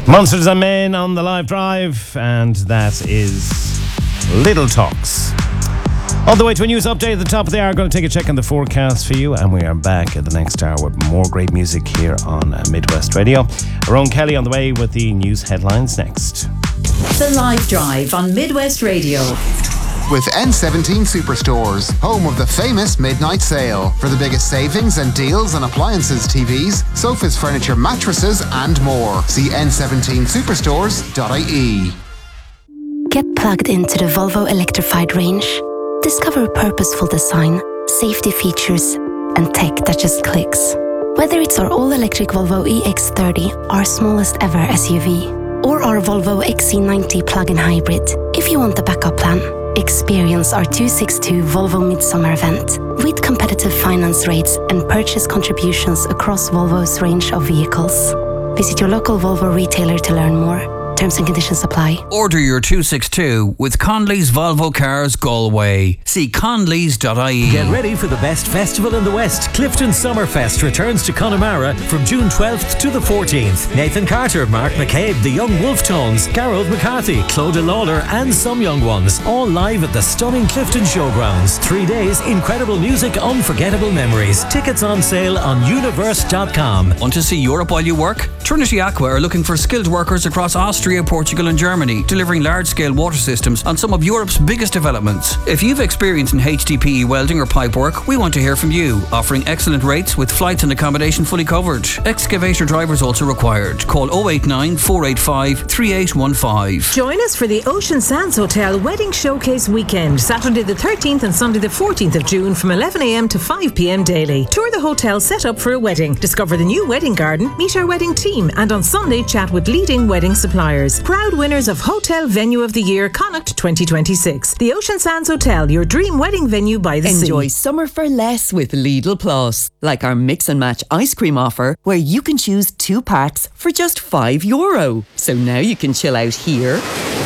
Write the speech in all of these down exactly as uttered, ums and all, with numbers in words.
Monsters and Men on the live drive, and that is Little Talks. All the way to a news update at the top of the hour. Going to take a check on the forecast for you, and we are back at the next hour with more great music here on Midwest Radio. Aaron Kelly on the way with the news headlines next. The Live Drive on Midwest Radio. With N seventeen Superstores, home of the famous midnight sale. For the biggest savings and deals on appliances, T Vs, sofas, furniture, mattresses and more. See n seventeen superstores dot I E. Get plugged into the Volvo electrified range. Discover purposeful design, safety features and tech that just clicks. Whether it's our all-electric Volvo E X thirty, our smallest ever S U V, or our Volvo X C ninety plug-in hybrid, if you want the backup plan, experience our two sixty-two Volvo Midsummer event with competitive finance rates and purchase contributions across Volvo's range of vehicles. Visit your local Volvo retailer to learn more. Terms and conditions apply. Order your two sixty-two with Conley's Volvo Cars Galway. See conleys dot I E. Get ready for the best festival in the West. Clifton Summerfest returns to Connemara from June twelfth to the fourteenth. Nathan Carter, Mark McCabe, the Young Wolf Tones, Gareth McCarthy, Clodagh Lawler and some young ones. All live at the stunning Clifton Showgrounds. Three days, incredible music, unforgettable memories. Tickets on sale on universe dot com. Want to see Europe while you work? Trinity Aqua are looking for skilled workers across Austria, Portugal and Germany, delivering large-scale water systems on some of Europe's biggest developments. If you've experience in H D P E welding or pipe work, we want to hear from you. Offering excellent rates with flights and accommodation fully covered. Excavator drivers also required. Call oh eight nine, four eight five, three eight one five. Join us for the Ocean Sands Hotel Wedding Showcase Weekend, Saturday the thirteenth and Sunday the fourteenth of June from eleven a m to five p m daily. Tour the hotel set up for a wedding. Discover the new wedding garden, meet our wedding team, and on Sunday chat with leading wedding suppliers. Proud winners of Hotel Venue of the Year Connacht twenty twenty-six. The Ocean Sands Hotel, your dream wedding venue by the sea. Enjoy summer for less with Lidl Plus. Like our mix and match ice cream offer, where you can choose two packs for just five euro. So now you can chill out here,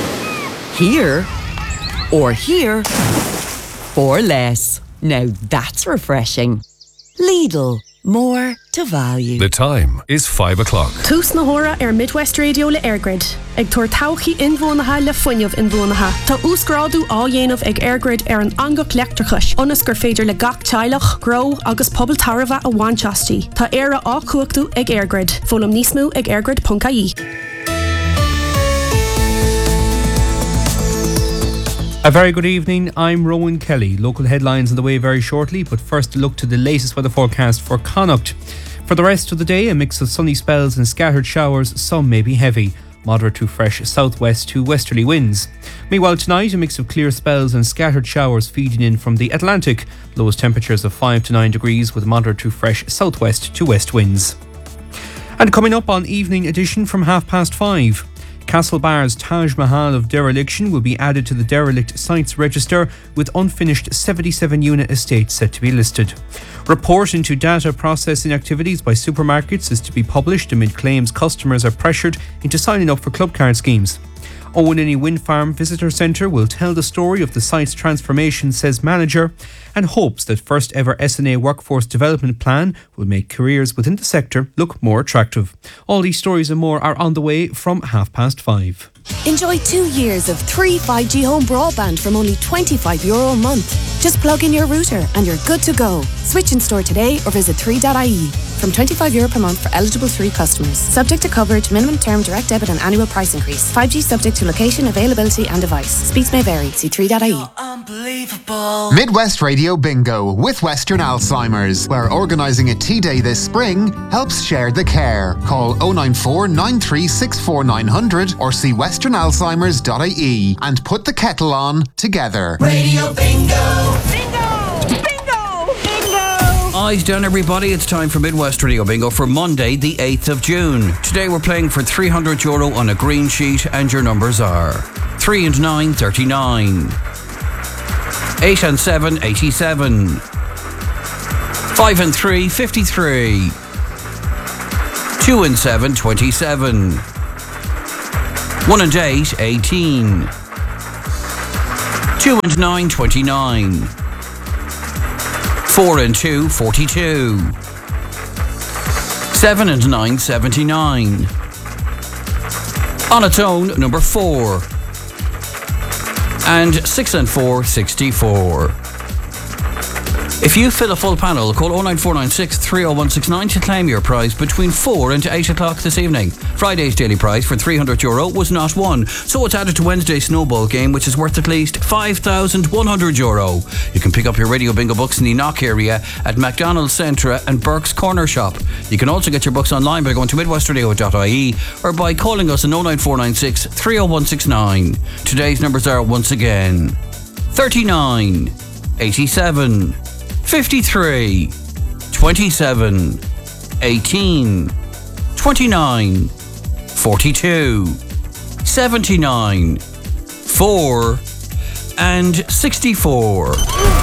here, or here for less. Now that's refreshing. Lidl. More to value. The time is five o'clock. Tús na hora ar Midwest Radio le Airgrid. Ag tuair tauchaí inbhuanaithe le fuinneamh inbhuanaithe. Tá úsgrádu á dhéanamh ag Airgrid ar an angach leachtarchais. Ionas gur féidir le gach teilech, gró agus pobal tarbha a bhainteastí. Tá éire á cuachtú ag Airgrid. Fólam níos mó ag airgrid dot I E. A very good evening, I'm Rowan Kelly. Local headlines on the way very shortly, but first a look to the latest weather forecast for Connacht. For the rest of the day, a mix of sunny spells and scattered showers, some may be heavy. Moderate to fresh southwest to westerly winds. Meanwhile tonight, a mix of clear spells and scattered showers feeding in from the Atlantic. Lowest temperatures of five to nine degrees with moderate to fresh southwest to west winds. And coming up on Evening Edition from half past five. Castlebar's Taj Mahal of dereliction will be added to the derelict sites register with unfinished seventy-seven unit estate set to be listed. Report into data processing activities by supermarkets is to be published amid claims customers are pressured into signing up for club card schemes. Owenini Wind Farm Visitor Centre will tell the story of the site's transformation, says manager, and hopes that first ever S N A workforce development plan will make careers within the sector look more attractive. All these stories and more are on the way from half past five. Enjoy two years of free five G home broadband from only twenty-five euro a month. Just plug in your router and you're good to go. Switch in store today or visit three dot I E. From twenty-five euro per month for eligible three customers. Subject to coverage, minimum term, direct debit and annual price increase. five G subject to location, availability and device. Speeds may vary. See three dot I E. Unbelievable. Midwest Radio Bingo with Western Alzheimer's, where organising a tea day this spring helps share the care. Call oh nine four, nine three six four, nine hundred or see western alzheimers dot I E and put the kettle on together. Radio Bingo! Bingo! Bingo! Bingo! Eyes down everybody, it's time for Midwest Radio Bingo for Monday the eighth of June. Today we're playing for three hundred euro on a green sheet and your numbers are three and nine, thirty-nine, eight and seven, eighty-seven, five and three, fifty-three, two and seven, twenty-seven, one and eight, eighteen, two and nine, twenty-nine, four and two, forty-two, seven and nine, seventy-nine, On its own, number four. And six and four, sixty-four. If you fill a full panel, call oh nine four nine six, three oh one six nine to claim your prize between four and eight o'clock this evening. Friday's daily prize for three hundred euro was not won, so it's added to Wednesday's snowball game, which is worth at least five thousand one hundred euro. You can pick up your Radio Bingo books in the Knock area at McDonald's Centra and Burke's Corner Shop. You can also get your books online by going to midwestradio dot I E or by calling us on oh nine four nine six, three oh one six nine. Today's numbers are once again thirty-nine, eighty-seven, fifty-three, twenty-seven, eighteen, twenty-nine, forty-two, seventy-nine, four, and sixty-four.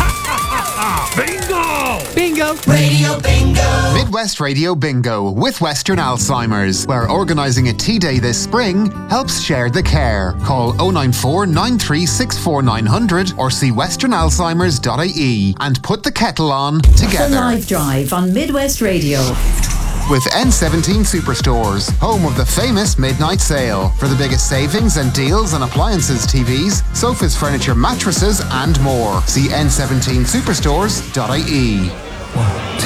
Bingo! Bingo! Radio Bingo! Midwest Radio Bingo with Western Alzheimer's, where organising a tea day this spring helps share the care. Call oh nine four nine three six four nine hundred or see western alzheimers dot I E and put the kettle on together. The Live Drive on Midwest Radio. With N seventeen Superstores, home of the famous midnight sale. For the biggest savings and deals on appliances, T Vs, sofas, furniture, mattresses and more. See N seventeen superstores dot I E. One, two.